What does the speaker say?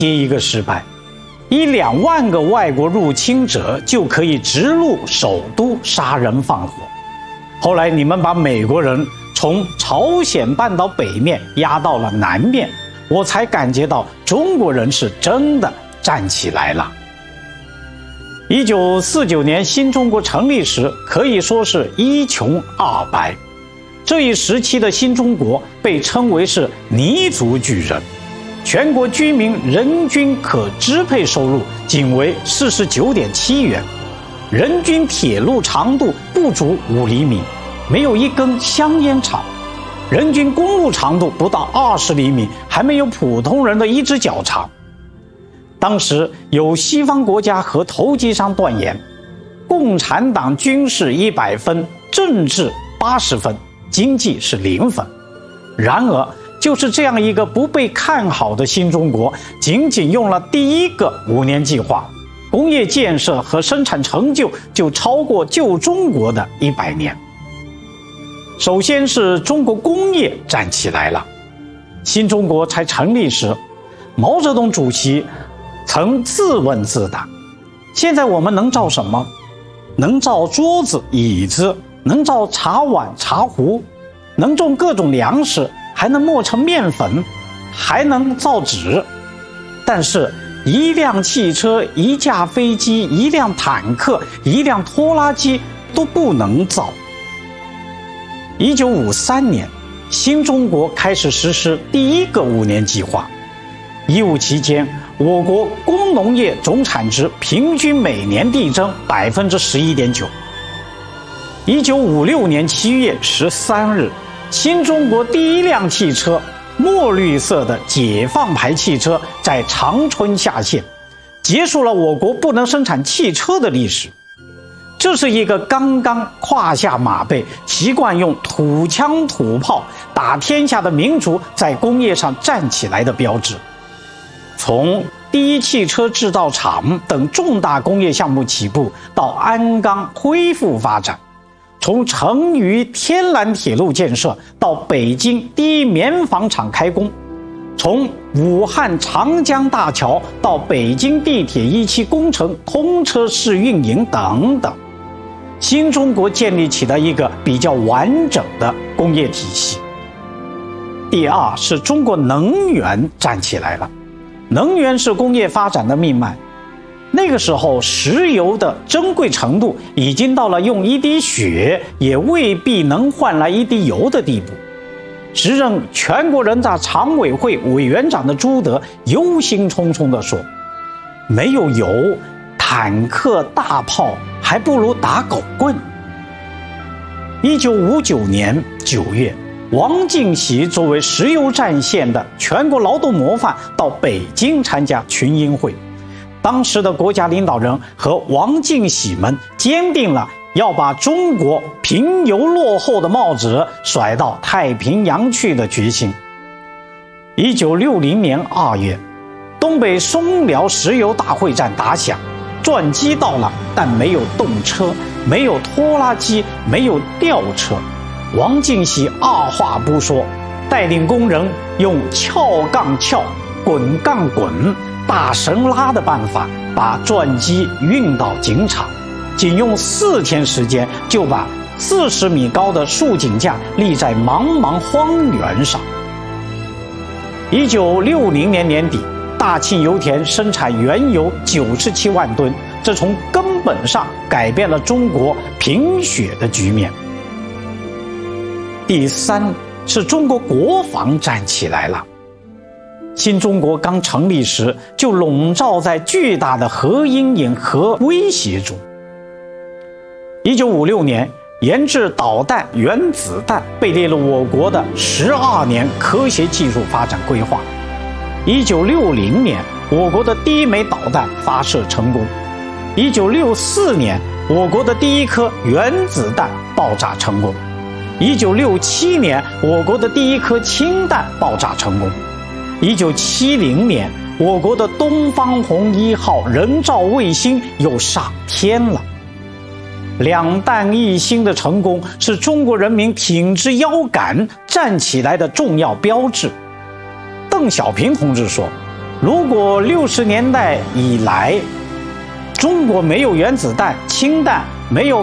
接一个失败，1-2万个外国入侵者就可以直入首都杀人放火。后来你们把美国人从朝鲜半岛北面压到了南面，我才感觉到中国人是真的站起来了。1949年新中国成立时，可以说是一穷二白。这一时期的新中国被称为是泥足巨人，全国居民人均可支配收入仅为49.7元，人均铁路长度不足5厘米，没有一根香烟长，人均公路长度不到20厘米，还没有普通人的一只脚长。当时有西方国家和投机商断言，共产党军事100分，政治80分，经济是0分。然而就是这样一个不被看好的新中国，仅仅用了第一个5年计划，工业建设和生产成就超过旧中国的100年。首先是中国工业站起来了。新中国才成立时，毛泽东主席曾自问自答，现在我们能造什么？能造桌子椅子，能造茶碗茶壶，能种各种粮食，还能磨成面粉，还能造纸。但是一辆汽车，一架飞机，一辆坦克，一辆拖拉机都不能造。1953年，新中国开始实施第一个5年计划。15期间，我国工农业总产值平均每年递增11.9%。1956年7月13日，新中国第一辆汽车墨绿色的解放牌汽车在长春下线，结束了我国不能生产汽车的历史。这是一个刚刚胯下马背、习惯用土枪土炮打天下的民族在工业上站起来的标志。从第一汽车制造厂等重大工业项目起步，到鞍钢恢复发展，从成渝天蓝铁路建设到北京第一棉纺厂开工，从武汉长江大桥到北京地铁1期工程通车试运营等等，新中国建立起了一个比较完整的工业体系。第二是中国能源站起来了。能源是工业发展的命脉。那个时候，石油的珍贵程度已经到了用一滴血也未必能换来一滴油的地步。时任全国人大常委会委员长的朱德忧心忡忡地说：“没有油，坦克大炮还不如打狗棍。”1959年9月。王敬喜作为石油战线的全国劳动模范到北京参加群英会，当时的国家领导人和王敬喜们坚定了要把中国贫油落后的帽子甩到太平洋去的决心。1960年2月，东北松辽石油大会战打响，钻机到了，但没有动车，没有拖拉机，没有吊车。王敬喜二话不说，带领工人用撬杠撬、滚杠滚、大绳拉的办法，把钻机运到井场，仅用4天时间就把40米高的竖井架立在茫茫荒原上。1960年年底，大庆油田生产原油97万吨，这从根本上改变了中国贫血的局面。第三是中国国防站起来了。新中国刚成立时就笼罩在巨大的核阴影和威胁中。1956年，研制导弹、原子弹被列入我国的12年科学技术发展规划。1960年，我国的第一枚导弹发射成功。1964年，我国的第一颗原子弹爆炸成功。1967年，我国的第一颗氢弹爆炸成功。1970年，我国的东方红1号人造卫星又上天了。2弹1星的成功是中国人民挺直腰杆站起来的重要标志。邓小平同志说， 如果60年代以来中国没有原子弹、氢弹，没有